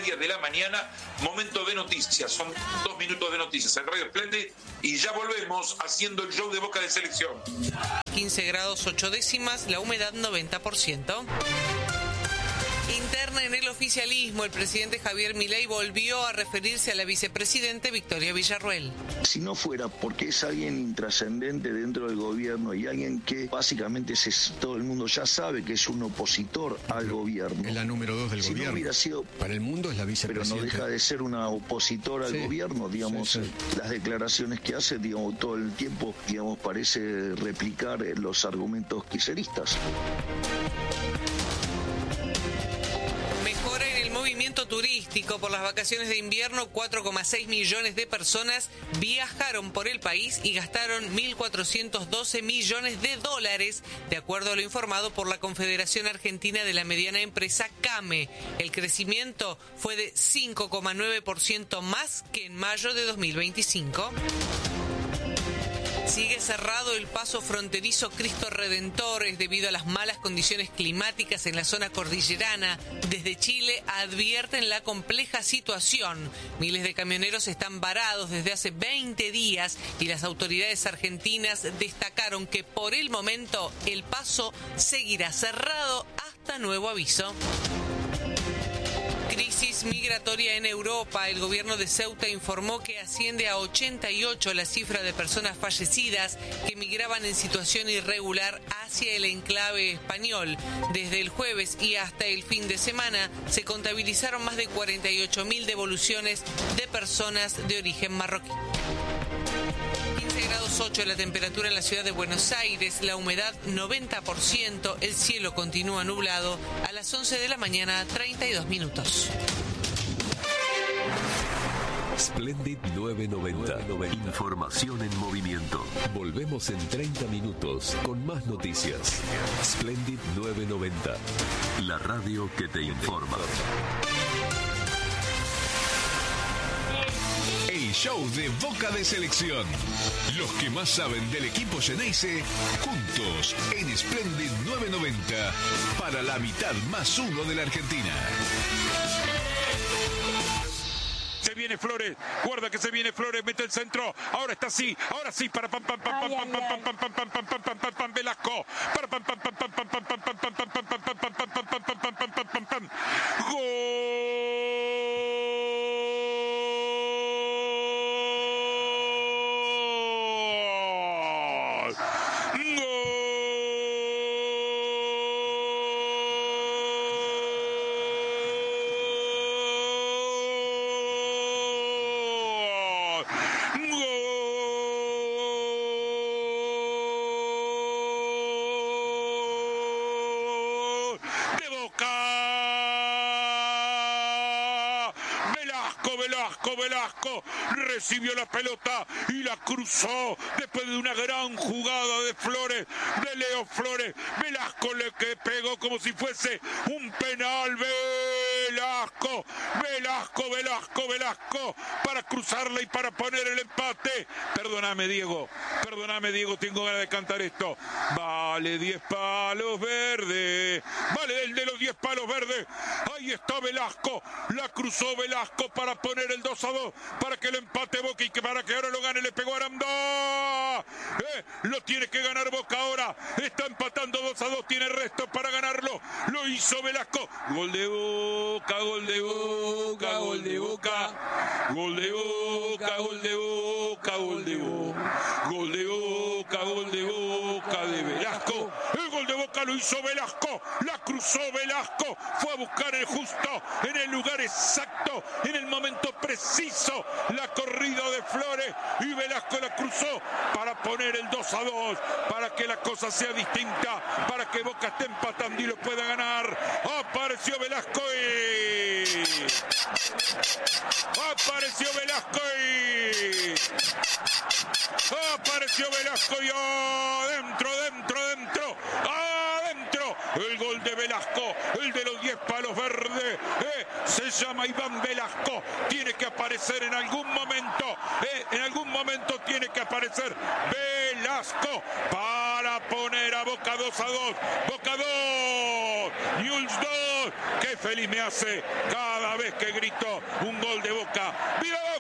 9:30 de la mañana. Momento de noticias, son 2 minutos de noticias en Radio Splendid y ya volvemos haciendo el show de Boca de Selección. 15 grados 8 décimas, la humedad 90%. Interna en el oficialismo, el presidente Javier Milei volvió a referirse a la vicepresidente Victoria Villarruel. Si no fuera porque es alguien intrascendente dentro del gobierno y alguien que básicamente todo el mundo ya sabe que es un opositor al gobierno. Es la número 2 del gobierno. No hubiera sido, para el mundo es la vicepresidenta. Pero no deja de ser una opositora al gobierno, digamos. Sí. Las declaraciones que hace, digamos, todo el tiempo, digamos, parece replicar los argumentos kirchneristas. Movimiento turístico por las vacaciones de invierno, 4,6 millones de personas viajaron por el país y gastaron 1.412 millones de dólares, de acuerdo a lo informado por la Confederación Argentina de la Mediana Empresa, CAME. El crecimiento fue de 5,9% más que en mayo de 2025. Sigue cerrado el paso fronterizo Cristo Redentores debido a las malas condiciones climáticas en la zona cordillerana. Desde Chile advierten la compleja situación. Miles de camioneros están varados desde hace 20 días y las autoridades argentinas destacaron que por el momento el paso seguirá cerrado hasta nuevo aviso. Crisis migratoria en Europa. El gobierno de Ceuta informó que asciende a 88 la cifra de personas fallecidas que migraban en situación irregular hacia el enclave español. Desde el jueves y hasta el fin de semana se contabilizaron más de 48.000 devoluciones de personas de origen marroquí. 15 grados 8 la temperatura en la ciudad de Buenos Aires, la humedad 90%, el cielo continúa nublado. A las 11 de la mañana, 32 minutos. Splendid 990. Información en movimiento. Volvemos en 30 minutos con más noticias. Splendid 990. La radio que te informa. El show de Boca de Selección. Los que más saben del equipo Xeneize, juntos en Splendid 990 para la mitad más uno de la Argentina. Se viene Flores, guarda que se viene Flores, mete el centro, ahora está así, ahora sí, para pam Velasco, para pam Velasco recibió la pelota y la cruzó después de una gran jugada de Flores, de Leo Flores. Velasco le pegó como si fuese un penal. Velasco para cruzarla y para poner el empate. Perdóname Diego, tengo ganas de cantar esto. Vale 10 palos verdes, vale el de los 10 palos verdes. Ahí está Velasco, la cruzó Velasco para poner el 2-2, para que el empate Boca y que para que ahora lo gane. Le pegó Aranda, lo tiene que ganar Boca ahora, está empatando 2-2, tiene resto para ganarlo, lo hizo Velasco. Gol de Boca, gol de Boca, gol de Boca, gol de Boca, gol de Boca, gol de Boca, gol de Boca, gol de Boca de Velasco. El gol de Boca lo hizo Velasco, la cruzó Velasco, fue a buscar el justo en el lugar exacto, en el momento preciso, la corrida de Flores, y Velasco la cruzó para poner el 2-2, para que la cosa sea distinta, para que Boca esté empatando y lo pueda ganar. Apareció Velasco y adentro, el gol de Velasco, el de los 10 palos verdes, se llama Iván Velasco, tiene que aparecer en algún momento, tiene que aparecer Velasco para poner a Boca 2-2, Boca 2, Newell's 2, qué feliz me hace cada vez que grito un gol de Boca. ¡Viva